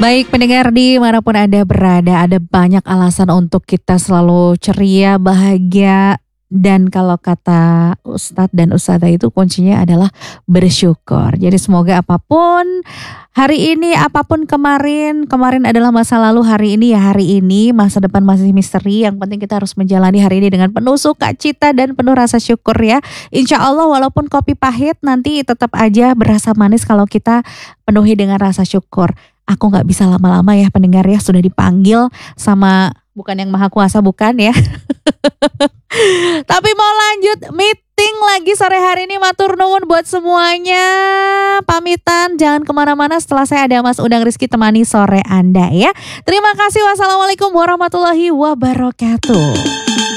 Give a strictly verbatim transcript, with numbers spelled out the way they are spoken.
Baik pendengar dimanapun Anda berada, ada banyak alasan untuk kita selalu ceria, bahagia. Dan kalau kata Ustadz dan Ustadzah itu kuncinya adalah bersyukur. Jadi semoga apapun hari ini, apapun kemarin, kemarin adalah masa lalu, hari ini ya hari ini, masa depan masih misteri. Yang penting kita harus menjalani hari ini dengan penuh sukacita dan penuh rasa syukur ya. Insya Allah walaupun kopi pahit nanti tetap aja berasa manis kalau kita penuhi dengan rasa syukur. Aku gak bisa lama-lama ya pendengar ya, sudah dipanggil sama bukan yang maha kuasa bukan ya. Tapi mau lanjut meeting lagi sore hari ini, matur nuwun buat semuanya. Pamitan, jangan kemana-mana, setelah saya ada Mas Undang Rizky temani sore Anda ya. Terima kasih, wassalamualaikum warahmatullahi wabarakatuh.